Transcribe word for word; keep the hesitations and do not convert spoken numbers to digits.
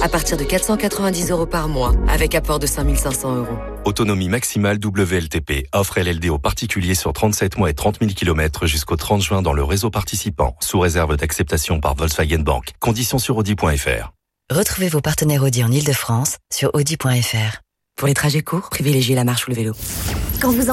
à partir de quatre cent quatre-vingt-dix euros par mois, avec apport de cinq mille cinq cents euros. Autonomie maximale W L T P. Offre L L D aux particuliers sur trente-sept mois et trente mille kilomètres jusqu'au trente juin dans le réseau participant, sous réserve d'acceptation par Volkswagen Bank. Conditions sur audi point f r. Retrouvez vos partenaires Audi en Ile-de-France sur audi point f r. Pour les trajets courts, privilégiez la marche ou le vélo. Quand vous